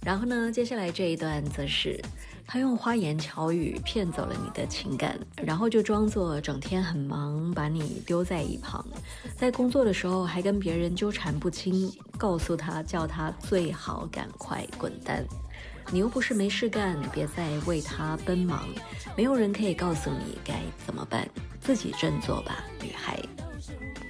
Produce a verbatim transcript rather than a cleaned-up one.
然后呢，接下来这一段则是他用花言巧语骗走了你的情感，然后就装作整天很忙，把你丢在一旁，在工作的时候还跟别人纠缠不清，告诉他叫他最好赶快滚蛋。你又不是没事干，别再为他奔忙，没有人可以告诉你该怎么办，自己振作吧，女孩。